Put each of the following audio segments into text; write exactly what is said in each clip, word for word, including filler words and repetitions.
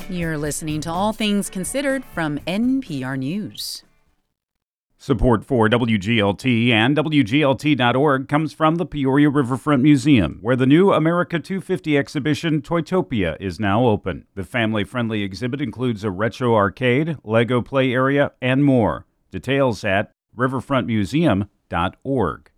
You're listening to All Things Considered from N P R News. Support for W G L T and W G L T dot org comes from the Peoria Riverfront Museum, where the new America two fifty exhibition Toytopia is now open. The family-friendly exhibit includes a retro arcade, Lego play area, and more. Details at riverfront museum dot org.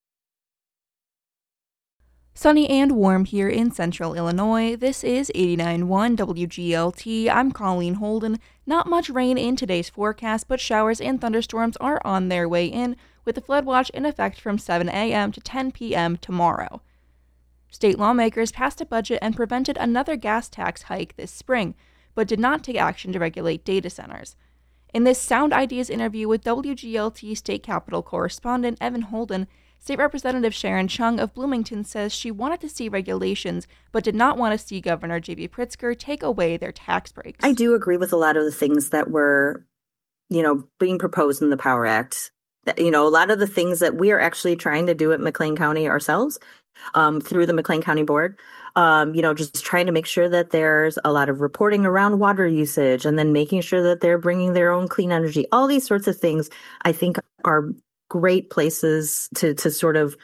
Sunny and warm here in central Illinois. This is eighty-nine point one W G L T. I'm Colleen Holden. Not much rain in today's forecast, but showers and thunderstorms are on their way in, with the flood watch in effect from seven a.m. to ten p.m. tomorrow. State lawmakers passed a budget and prevented another gas tax hike this spring, but did not take action to regulate data centers. In this Sound Ideas interview with W G L T State Capitol correspondent Evan Holden, State Representative Sharon Chung of Bloomington says she wanted to see regulations, but did not want to see Governor J B Pritzker take away their tax breaks. I do agree with a lot of the things that were, you know, being proposed in the Power Act. You know, a lot of the things that we are actually trying to do at McLean County ourselves um, through the McLean County Board. Um, you know, just trying to make sure that there's a lot of reporting around water usage and then making sure that they're bringing their own clean energy. All these sorts of things, I think, are great places to to sort of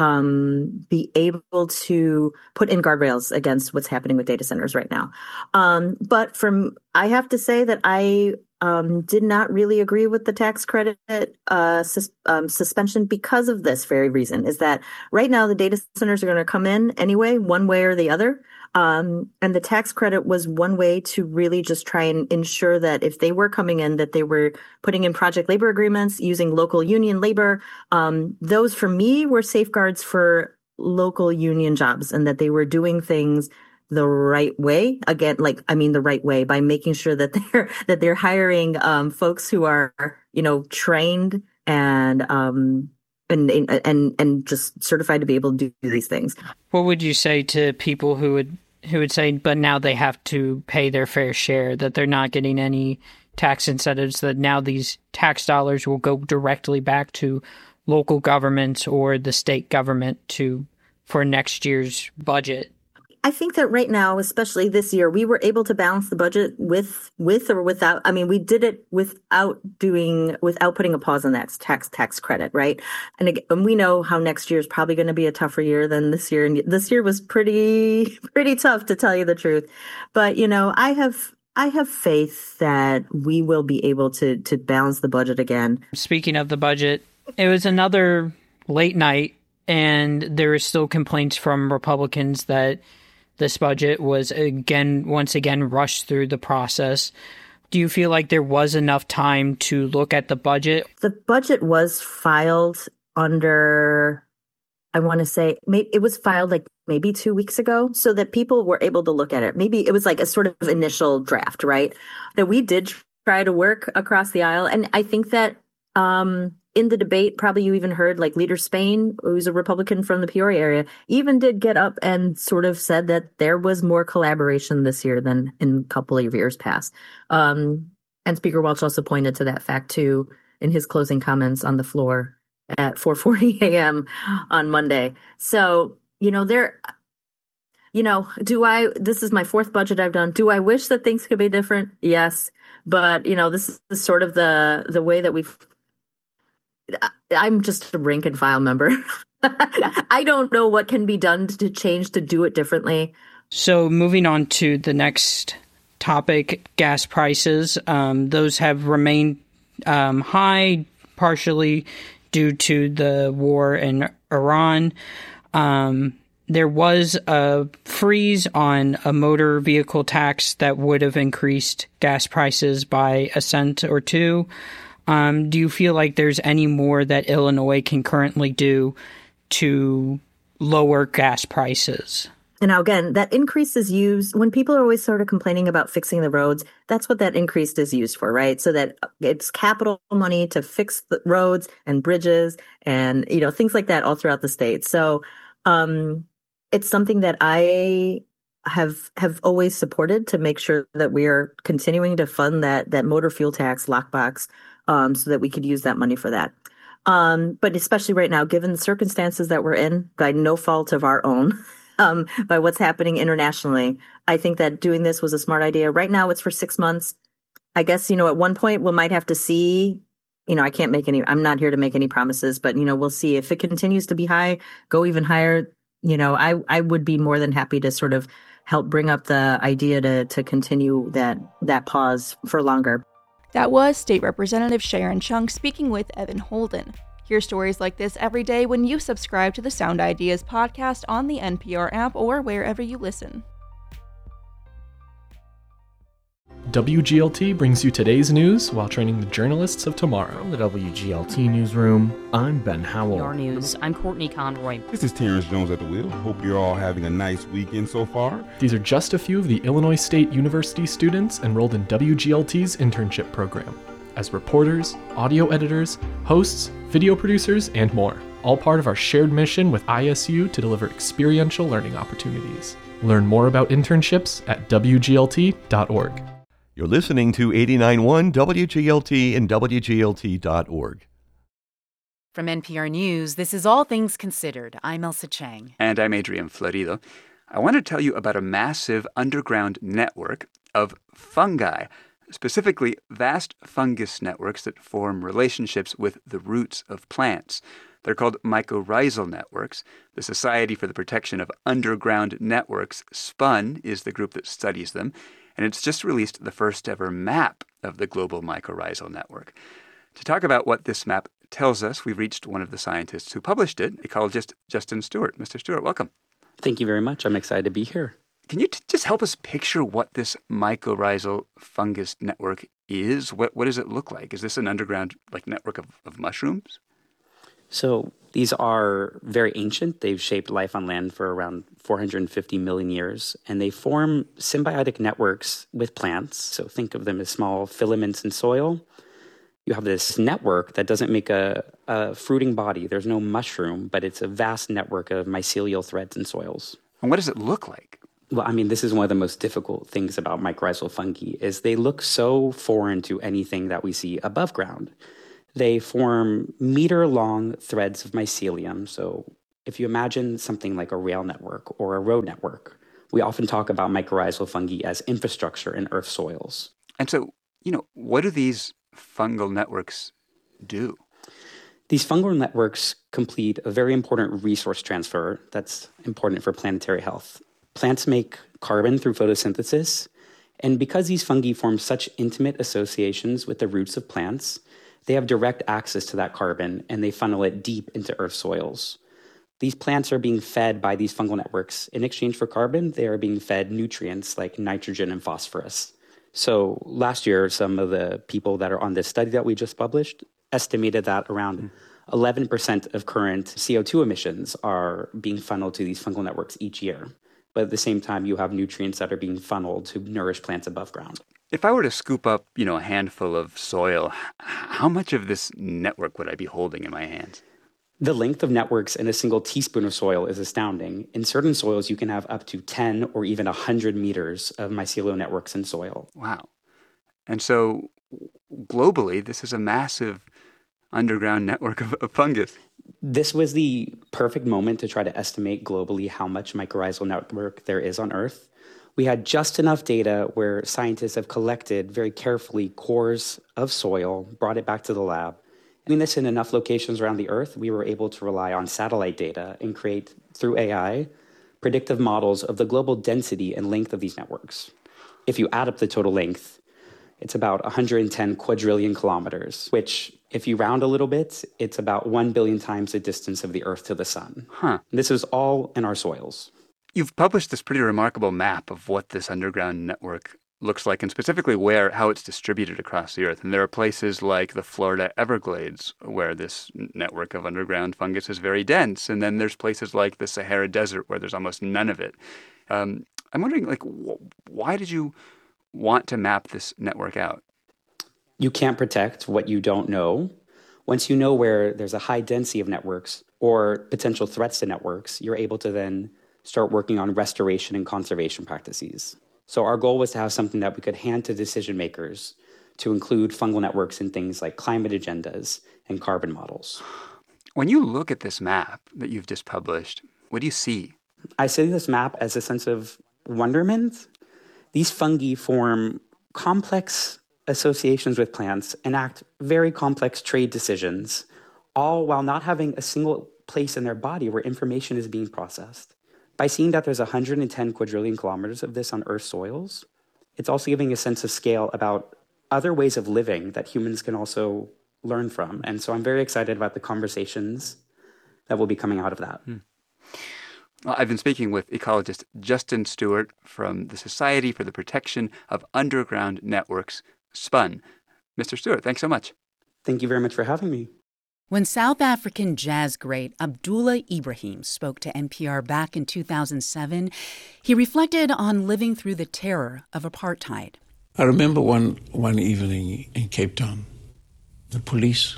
um, be able to put in guardrails against what's happening with data centers right now. Um, but from I have to say that I um, did not really agree with the tax credit uh, sus- um, suspension because of this very reason, is that right now the data centers are going to come in anyway, one way or the other. Um, and the tax credit was one way to really just try and ensure that if they were coming in, that they were putting in project labor agreements, using local union labor. Um, those, for me, were safeguards for local union jobs, and that they were doing things the right way. Again, like, I mean, the right way by making sure that they're, that they're hiring, um, folks who are, you know, trained and, um, and, and, and just certified to be able to do these things. What would you say to people who would, who would say, but now they have to pay their fair share, that they're not getting any tax incentives, that now these tax dollars will go directly back to local governments or the state government to, for next year's budget? I think that right now, especially this year, we were able to balance the budget with, with or without. I mean, we did it without doing, without putting a pause on that tax tax credit, right? And, again, and we know how next year is probably going to be a tougher year than this year. And this year was pretty, pretty tough, to tell you the truth. But, you know, I have, I have faith that we will be able to to balance the budget again. Speaking of the budget, it was another late night, and there were still complaints from Republicans that this budget was, again, once again, rushed through the process. Do you feel like there was enough time to look at the budget? The budget was filed under, I want to say, it was filed like maybe two weeks ago, so that people were able to look at it. Maybe it was like a sort of initial draft, right? That we did try to work across the aisle. And I think that um, in the debate, probably you even heard like Leader Spain, who's a Republican from the Peoria area, even did get up and sort of said that there was more collaboration this year than in a couple of years past. Um, and Speaker Welch also pointed to that fact, too, in his closing comments on the floor at four forty a.m. on Monday. So, you know, there, you know, do I, this is my fourth budget I've done. Do I wish that things could be different? Yes. But, you know, this is sort of the, the way that we've, I'm just a rank and file member. I don't know what can be done to change to do it differently. So moving on to the next topic, gas prices. Um, those have remained um, high, partially due to the war in Iran. Um, there was a freeze on a motor vehicle tax that would have increased gas prices by a cent or two. Um, do you feel like there's any more that Illinois can currently do to lower gas prices? And now, again, that increase is used when people are always sort of complaining about fixing the roads. That's what that increase is used for, right? So that it's capital money to fix the roads and bridges and, you know, things like that all throughout the state. So um, it's something that I have have always supported, to make sure that we are continuing to fund that that motor fuel tax lockbox, um, so that we could use that money for that. Um, but especially right now, given the circumstances that we're in, by no fault of our own, um, by what's happening internationally. I think that doing this was a smart idea. Right now, it's for six months. I guess, you know, at one point we might have to see, you know, I can't make any, I'm not here to make any promises, but, you know, we'll see if it continues to be high, go even higher. You know, I, I would be more than happy to sort of help bring up the idea to, to continue that, that pause for longer. That was State Representative Sharon Chung speaking with Evan Holden. Hear stories like this every day when you subscribe to the Sound Ideas podcast on the N P R app or wherever you listen. W G L T brings you today's news while training the journalists of tomorrow. From the W G L T newsroom, I'm Ben Howell. Your news. I'm Courtney Conroy. This is Terrence Jones at the wheel. Hope you're all having a nice weekend so far. These are just a few of the Illinois State University students enrolled in W G L T's internship program as reporters, audio editors, hosts, video producers, and more. All part of our shared mission with I S U to deliver experiential learning opportunities. Learn more about internships at W G L T dot org. You're listening to eighty-nine point one W G L T and W G L T dot org. From N P R News, this is All Things Considered. I'm Elsa Chang. And I'm Adrian Florido. I want to tell you about a massive underground network of fungi, specifically vast fungus networks that form relationships with the roots of plants. They're called mycorrhizal networks. The Society for the Protection of Underground Networks, SPUN, is the group that studies them. And it's just released the first ever map of the global mycorrhizal network. To talk about what this map tells us, we've reached one of the scientists who published it, ecologist Justin Stewart. Mister Stewart, welcome. Thank you very much. I'm excited to be here. Can you t- just help us picture what this mycorrhizal fungus network is? What what does it look like? Is this an underground like network of, of mushrooms? So these are very ancient. They've shaped life on land for around four hundred fifty million years, and they form symbiotic networks with plants. So think of them as small filaments in soil. You have this network that doesn't make a, a fruiting body. There's no mushroom, but it's a vast network of mycelial threads in soils. And what does it look like? Well, I mean, this is one of the most difficult things about mycorrhizal fungi is they look so foreign to anything that we see above ground. They form meter-long threads of mycelium. So if you imagine something like a rail network or a road network, we often talk about mycorrhizal fungi as infrastructure in Earth soils. And so, you know, what do these fungal networks do? These fungal networks complete a very important resource transfer that's important for planetary health. Plants make carbon through photosynthesis, and because these fungi form such intimate associations with the roots of plants, they have direct access to that carbon, and they funnel it deep into Earth soils. These plants are being fed by these fungal networks. In exchange for carbon, they are being fed nutrients like nitrogen and phosphorus. So last year, some of the people that are on this study that we just published estimated that around eleven percent of current C O two emissions are being funneled to these fungal networks each year. But at the same time, you have nutrients that are being funneled to nourish plants above ground. If I were to scoop up, you know, a handful of soil, how much of this network would I be holding in my hands? The length of networks in a single teaspoon of soil is astounding. In certain soils, you can have up to ten or even one hundred meters of mycelial networks in soil. Wow. And so globally, this is a massive underground network of, of fungus. This was the perfect moment to try to estimate globally how much mycorrhizal network there is on Earth. We had just enough data where scientists have collected very carefully cores of soil, brought it back to the lab. I mean, this in enough locations around the Earth, we were able to rely on satellite data and create, through A I, predictive models of the global density and length of these networks. If you add up the total length, it's about one hundred ten quadrillion kilometers, which, if you round a little bit, it's about one billion times the distance of the Earth to the sun. Huh. This is all in our soils. You've published this pretty remarkable map of what this underground network looks like, and specifically where, how it's distributed across the Earth. And there are places like the Florida Everglades where this network of underground fungus is very dense. And then there's places like the Sahara Desert where there's almost none of it. Um, I'm wondering, like, wh- why did you want to map this network out? You can't protect what you don't know. Once you know where there's a high density of networks or potential threats to networks, you're able to then start working on restoration and conservation practices. So our goal was to have something that we could hand to decision makers to include fungal networks in things like climate agendas and carbon models. When you look at this map that you've just published, what do you see? I see this map as a sense of wonderment. These fungi form complex associations with plants, enact very complex trade decisions, all while not having a single place in their body where information is being processed. By seeing that there's one hundred ten quadrillion kilometers of this on Earth's soils, it's also giving a sense of scale about other ways of living that humans can also learn from. And so I'm very excited about the conversations that will be coming out of that. Hmm. Well, I've been speaking with ecologist Justin Stewart from the Society for the Protection of Underground Networks, SPUN. Mister Stewart, thanks so much. Thank you very much for having me. When South African jazz great Abdullah Ibrahim spoke to N P R back in two thousand seven, he reflected on living through the terror of apartheid. I remember one, one evening in Cape Town, the police,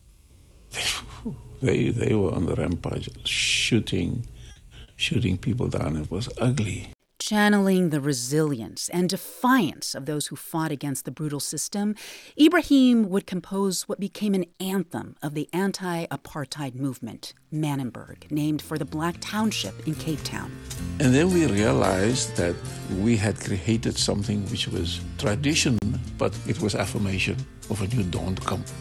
they, they were on the rampage, shooting, shooting people down. It was ugly. Channeling the resilience and defiance of those who fought against the brutal system, Ibrahim would compose what became an anthem of the anti-apartheid movement, Manenberg, named for the black township in Cape Town. And then we realized that we had created something which was tradition, but it was affirmation of a new dawn to come.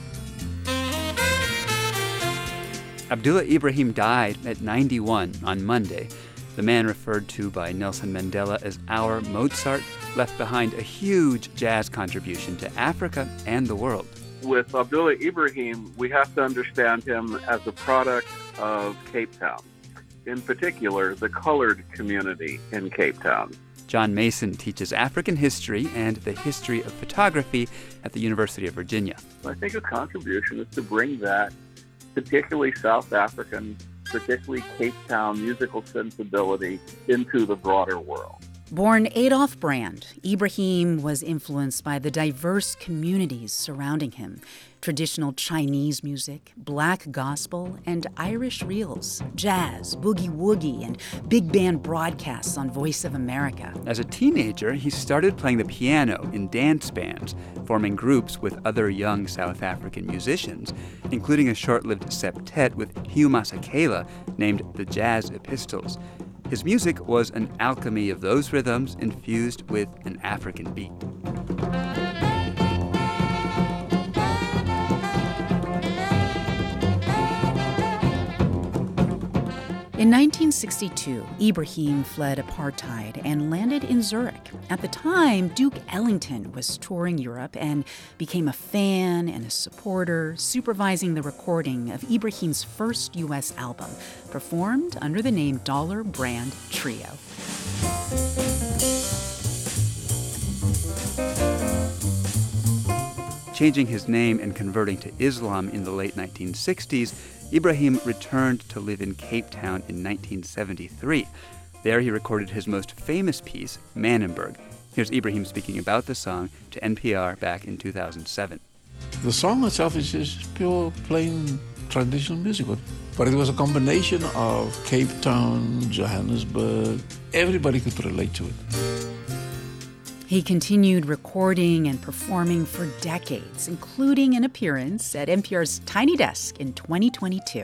Abdullah Ibrahim died at ninety-one on Monday. The man referred to by Nelson Mandela as our Mozart left behind a huge jazz contribution to Africa and the world. With Abdullah Ibrahim, we have to understand him as a product of Cape Town, in particular, the colored community in Cape Town. John Mason teaches African history and the history of photography at the University of Virginia. I think his contribution is to bring that, particularly South African, particularly Cape Town musical sensibility, into the broader world. Born Adolf Brand, Ibrahim was influenced by the diverse communities surrounding him. Traditional Chinese music, black gospel, and Irish reels, jazz, boogie-woogie, and big band broadcasts on Voice of America. As a teenager, he started playing the piano in dance bands, forming groups with other young South African musicians, including a short-lived septet with Hugh Masekela named the Jazz Epistles. His music was an alchemy of those rhythms infused with an African beat. In nineteen sixty-two, Ibrahim fled apartheid and landed in Zurich. At the time, Duke Ellington was touring Europe and became a fan and a supporter, supervising the recording of Ibrahim's first U S album, performed under the name Dollar Brand Trio. Changing his name and converting to Islam in the late nineteen sixties, Ibrahim returned to live in Cape Town in nineteen seventy-three. There he recorded his most famous piece, Manenberg. Here's Ibrahim speaking about the song to N P R back in two thousand seven. The song itself is just pure, plain traditional music, but it was a combination of Cape Town, Johannesburg. Everybody could relate to it. He continued recording and performing for decades, including an appearance at N P R's Tiny Desk in twenty twenty-two.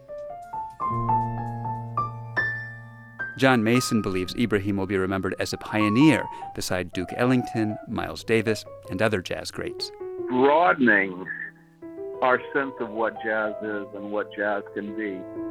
John Mason believes Ibrahim will be remembered as a pioneer beside Duke Ellington, Miles Davis, and other jazz greats. Broadening our sense of what jazz is and what jazz can be